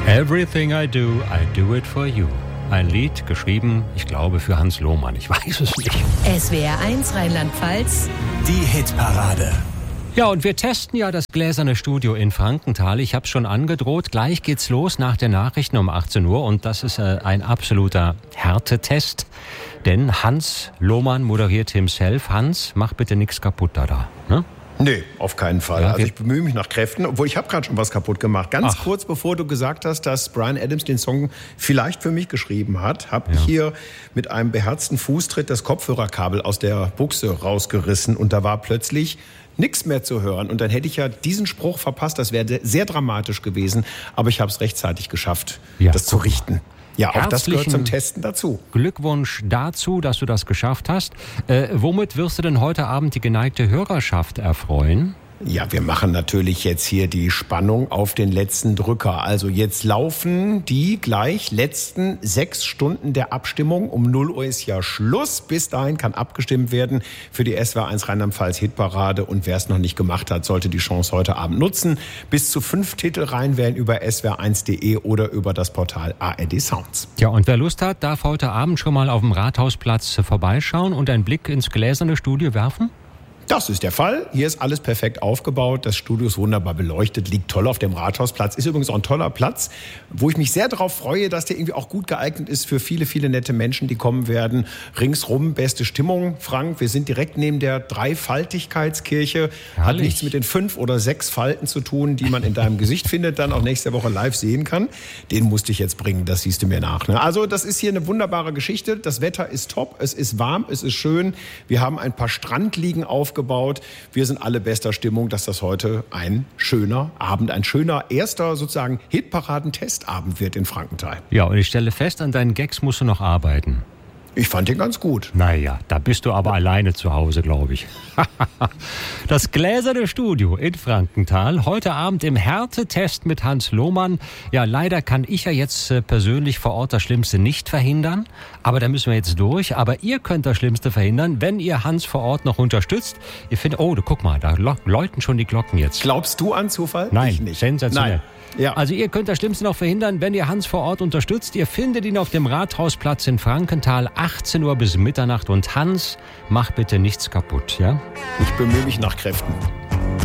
Everything I do it for you. Ein Lied geschrieben, ich glaube, für Hans Lohmann. Ich weiß es nicht. SWR 1 Rheinland-Pfalz. Die Hitparade. Ja, und wir testen ja das Gläserne Studio in Frankenthal. Ich habe es schon angedroht. Gleich geht's los nach den Nachrichten um 18 Uhr. Und das ist ein absoluter Härtetest. Denn Hans Lohmann moderiert himself. Hans, mach bitte nichts kaputt da. Ne? Nee, auf keinen Fall. Ja, also ich bemühe mich nach Kräften, obwohl ich habe gerade schon was kaputt gemacht. Ganz kurz bevor du gesagt hast, dass Bryan Adams den Song vielleicht für mich geschrieben hat, habe ich hier mit einem beherzten Fußtritt das Kopfhörerkabel aus der Buchse rausgerissen und da war plötzlich nichts mehr zu hören. Und dann hätte ich ja diesen Spruch verpasst, das wäre sehr dramatisch gewesen, aber ich habe es rechtzeitig geschafft, das zu richten. Ja, auch das gehört zum Testen dazu. Glückwunsch dazu, dass du das geschafft hast. Womit wirst du denn heute Abend die geneigte Hörerschaft erfreuen? Ja, wir machen natürlich jetzt hier die Spannung auf den letzten Drücker. Also jetzt laufen die gleich letzten 6 Stunden der Abstimmung. Um 0 Uhr ist ja Schluss. Bis dahin kann abgestimmt werden für die SWR 1 Rheinland-Pfalz Hitparade. Und wer es noch nicht gemacht hat, sollte die Chance heute Abend nutzen. Bis zu 5 Titel reinwählen über swr1.de oder über das Portal ARD Sounds. Ja, und wer Lust hat, darf heute Abend schon mal auf dem Rathausplatz vorbeischauen und einen Blick ins Gläserne Studio werfen? Das ist der Fall. Hier ist alles perfekt aufgebaut. Das Studio ist wunderbar beleuchtet, liegt toll auf dem Rathausplatz. Ist übrigens auch ein toller Platz, wo ich mich sehr darauf freue, dass der irgendwie auch gut geeignet ist für viele, viele nette Menschen, die kommen werden. Ringsrum beste Stimmung, Frank. Wir sind direkt neben der Dreifaltigkeitskirche. Hat nichts mit den 5 oder 6 Falten zu tun, die man in deinem Gesicht findet, dann auch nächste Woche live sehen kann. Den musste ich jetzt bringen, das siehst du mir nach. Ne? Also das ist hier eine wunderbare Geschichte. Das Wetter ist top, es ist warm, es ist schön. Wir haben ein paar Strandliegen aufgebaut. Wir sind alle bester Stimmung, dass das heute ein schöner Abend, ein schöner erster sozusagen Hitparaden-Testabend wird in Frankenthal. Ja, und ich stelle fest, an deinen Gags musst du noch arbeiten. Ich fand den ganz gut. Naja, da bist du aber alleine zu Hause, glaube ich. Das Gläserne Studio in Frankenthal. Heute Abend im Härtetest mit Hans Lohmann. Ja, leider kann ich ja jetzt persönlich vor Ort das Schlimmste nicht verhindern. Aber da müssen wir jetzt durch. Aber ihr könnt das Schlimmste verhindern, wenn ihr Hans vor Ort noch unterstützt. Ihr findet, oh, guck mal, da läuten schon die Glocken jetzt. Glaubst du an Zufall? Nein, ich nicht. Sensationell. Nein. Ja. Also ihr könnt das Schlimmste noch verhindern, wenn ihr Hans vor Ort unterstützt. Ihr findet ihn auf dem Rathausplatz in Frankenthal, 18 Uhr bis Mitternacht. Und Hans, mach bitte nichts kaputt, ja? Ich bemühe mich nach Kräften.